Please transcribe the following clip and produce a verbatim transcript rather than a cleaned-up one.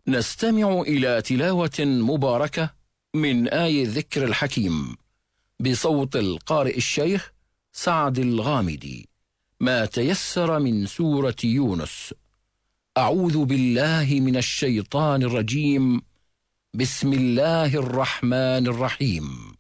نستمع إلى تلاوة مباركة من آي الذكر الحكيم بصوت القارئ الشيخ سعد الغامدي، ما تيسر من سورة يونس. أعوذ بالله من الشيطان الرجيم. بسم الله الرحمن الرحيم.